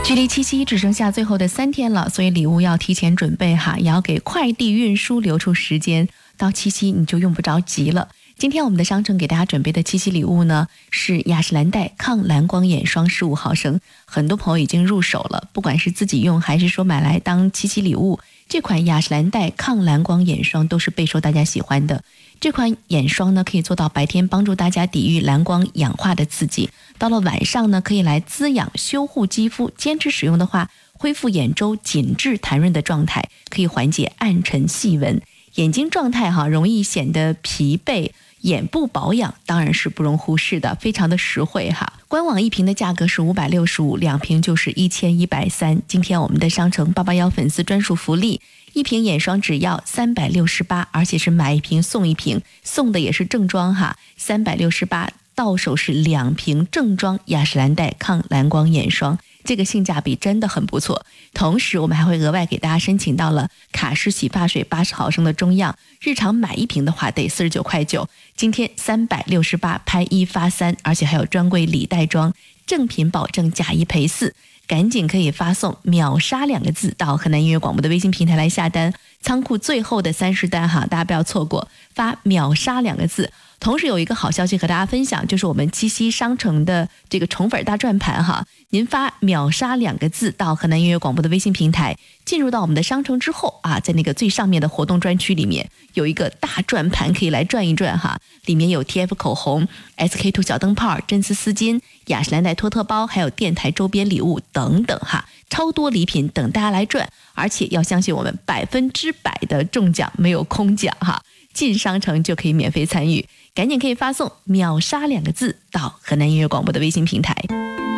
距离七夕只剩下最后的3天了，所以礼物要提前准备哈，也要给快递运输留出时间，到七夕你就用不着急了。今天我们的商城给大家准备的七夕礼物呢，是雅诗兰黛抗蓝光眼霜15毫升，很多朋友已经入手了，不管是自己用还是说买来当七夕礼物，这款雅诗兰黛抗蓝光眼霜都是备受大家喜欢的。这款眼霜呢，可以做到白天帮助大家抵御蓝光氧化的刺激，到了晚上呢，可以来滋养修护肌肤，坚持使用的话，恢复眼周紧致弹润的状态，可以缓解暗沉细纹。眼睛状态容易显得疲惫，眼部保养当然是不容忽视的，非常的实惠哈。官网1瓶的价格是565，2瓶就是1130。今天我们的商城881粉丝专属福利，1瓶眼霜只要368，而且是买1瓶送1瓶，送的也是正装哈，368到手是2瓶正装雅诗兰黛抗蓝光眼霜，这个性价比真的很不错。同时我们还会额外给大家申请到了卡诗洗发水80毫升的中样，日常买1瓶的话得49.9块，今天368拍1发3，而且还有专柜礼袋装，正品保证假1赔4，赶紧可以发送秒杀2个字到河南音乐广播的微信平台来下单，仓库最后的30单哈，大家不要错过，发秒杀2个字。同时有一个好消息和大家分享，就是我们七夕商城的这个宠粉大转盘哈，您发秒杀2个字到河南音乐广播的微信平台，进入到我们的商城之后啊，在那个最上面的活动专区里面有一个大转盘可以来转一转哈，里面有 TF 口红、SK2 小灯泡、真丝丝巾、雅诗兰黛托特包，还有电台周边礼物等等哈，超多礼品等大家来赚，而且要相信我们100%的中奖，没有空奖哈，进商城就可以免费参与，赶紧可以发送秒杀2个字到河南音乐广播的微信平台。